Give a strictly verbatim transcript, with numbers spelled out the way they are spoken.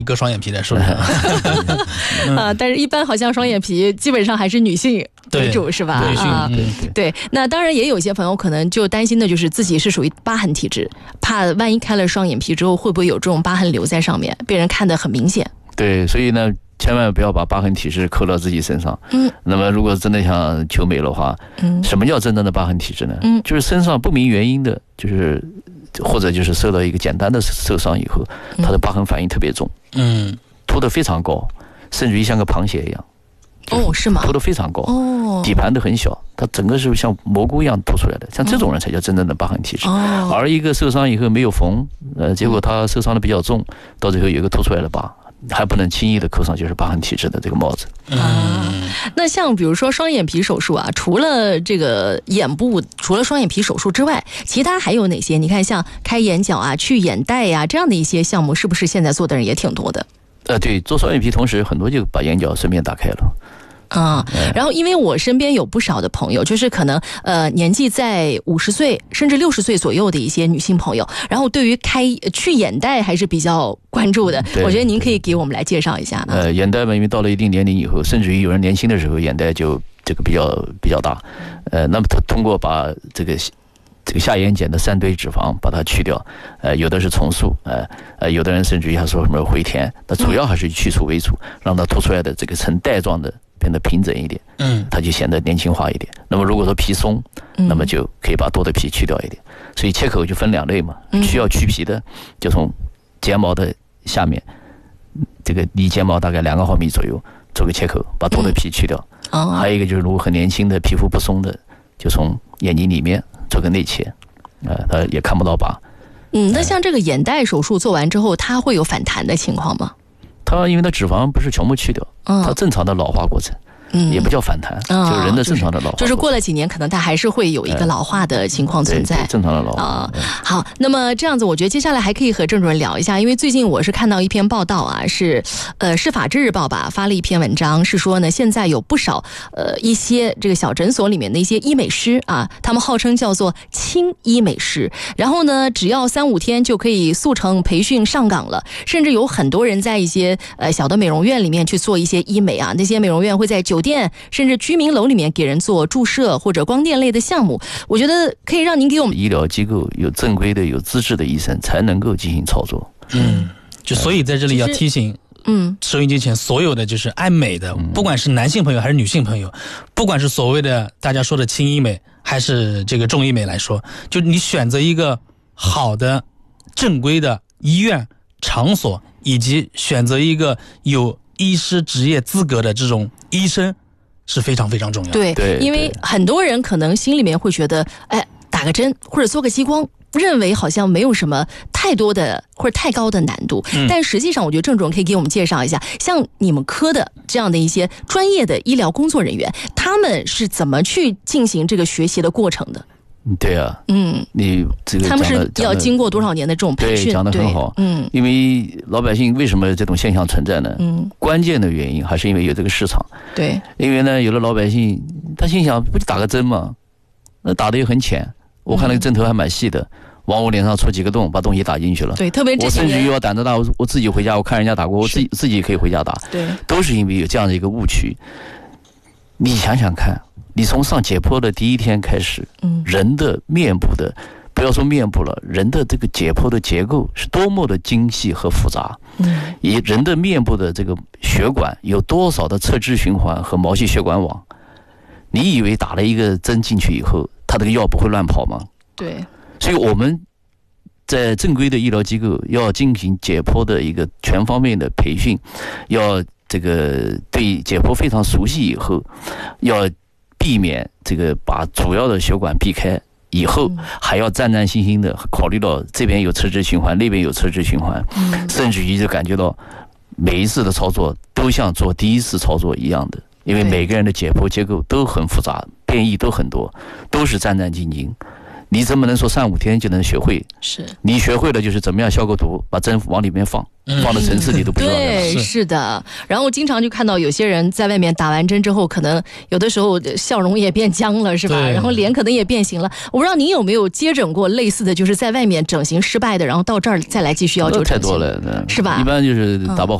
一个双眼皮的，是不是？ 啊，但是一般好像双眼皮基本上还是女性为主，是吧？ 女性、 啊， 嗯、 对。那当然也有一些朋友可能就担心的就是自己是属于疤痕体质，怕万一开了双眼皮之后会不会有这种疤痕留在上面，被人看得很明显。 对，所以呢，千万不要把疤痕体质扣到自己身上。嗯，那么如果真的想求美的话，嗯，什么叫真正的疤痕体质呢？嗯，就是身上不明原因的，就是或者就是受到一个简单的受伤以后，它的疤痕反应特别重，嗯，凸得非常高，甚至于像个螃蟹一样。 哦，是吗？ 凸得非常高， 哦， 底盘都很小，它整个是像蘑菇一样凸出来的，像这种人才叫真正的疤痕体质。哦，而一个受伤以后没有缝，呃，结果他受伤的比较重，到最后有一个凸出来的疤，还不能轻易的扣上就是疤痕体质的这个帽子。 啊，那像比如说双眼皮手术啊，除了这个眼部，除了双眼皮手术之外，其他还有哪些？你看像开眼角啊、去眼袋呀、啊、这样的一些项目，是不是现在做的人也挺多的？ 呃，对，做双眼皮同时很多就把眼角顺便打开了。 啊、嗯，然后因为我身边有不少的朋友，就是可能呃年纪在五十岁甚至六十岁左右的一些女性朋友，然后对于开去眼袋还是比较关注的。我觉得您可以给我们来介绍一下啊。 呃，眼袋嘛，因为到了一定年龄以后，甚至于有人年轻的时候眼袋就这个比较比较大，呃，那么他通过把这个这个下眼睑的三堆脂肪把它去掉，呃，有的是重塑，呃呃，有的人甚至于还说什么回填，那主要还是以去除为主，让它凸出来的这个呈带状的变得平整一点，嗯，它就显得年轻化一点。那么如果说皮松，那么就可以把多的皮去掉一点。所以切口就分两类嘛，需要去皮的，就从睫毛的下面，这个离睫毛大概两个毫米左右做个切口，把多的皮去掉。嗯、还有一个就是如果很年轻的皮肤不松的，就从眼睛里面做个内切，啊、呃，它也看不到疤。 嗯，那像这个眼袋手术做完之后，它会有反弹的情况吗？ 它因为它脂肪不是全部去掉，嗯、它正常的老化过程。嗯，也不叫反弹，嗯、就是人的正常的老化、就是， 就是过了几年，可能它还是会有一个老化的情况存在， 哎、正常的老化啊、呃。好，那么这样子，我觉得接下来还可以和郑主任聊一下，因为最近我是看到一篇报道啊，是呃是法制日报吧发了一篇文章，是说呢，现在有不少呃一些这个小诊所里面的一些医美师啊，他们号称叫做轻医美师，然后呢，只要三五天就可以速成培训上岗了，甚至有很多人在一些呃小的美容院里面去做一些医美啊，那些美容院会在酒店甚至居民楼里面给人做注射或者光电类的项目，我觉得可以让您给我们医疗机构有正规的有资质的医生才能够进行操作。 嗯，就所以在这里要提醒嗯收音机前所有的就是爱美的、嗯、不管是男性朋友还是女性朋友，不管是所谓的大家说的轻医美还是这个重医美来说，就你选择一个好的正规的医院场所，以及选择一个有医师职业资格的这种医生是非常非常重要的。 对，对，因为很多人可能心里面会觉得，哎，打个针或者做个激光，认为好像没有什么太多的或者太高的难度、嗯、但实际上我觉得郑主任可以给我们介绍一下，像你们科的这样的一些专业的医疗工作人员，他们是怎么去进行这个学习的过程的？ 对啊，嗯，你这个他们是要经过多少年的这种培训？ 对，讲得很好，嗯，因为老百姓为什么这种现象存在呢？嗯，关键的原因还是因为有这个市场。 对， 因为呢，有的老百姓他心想，不就打个针吗？那打的又很浅，我看那个针头还蛮细的，往我脸上戳几个洞，把东西打进去了。 对，特别我甚至于要胆子大，我我自己回家，我看人家打过，我自己自己可以回家打。 对， 都是因为有这样的一个误区。你想想看。你从上解剖的第一天开始，嗯，人的面部的，不要说面部了，人的这个解剖的结构是多么的精细和复杂，嗯，以人的面部的这个血管有多少的侧支循环和毛细血管网，你以为打了一个针进去以后，它这个药不会乱跑吗？ 对， 所以我们在正规的医疗机构要进行解剖的一个全方面的培训，要这个对解剖非常熟悉以后，要避免这个把主要的血管避开以后，还要战战兢兢的考虑到这边有侧支循环，那边有侧支循环，甚至于就感觉到每一次的操作都像做第一次操作一样的，因为每个人的解剖结构都很复杂，变异都很多，都是战战兢兢。 你怎么能说三五天就能学会？ 是你学会了就是怎么样消个毒，把针往里面放，嗯、放的层次你都不知道。 对，是的。然后经常就看到有些人在外面打完针之后，可能有的时候笑容也变僵了，是吧？然后脸可能也变形了。我不知道您有没有接诊过类似的，就是在外面整形失败的，然后到这儿再来继续要求整形。 太多了， 是吧？ 一般就是打包。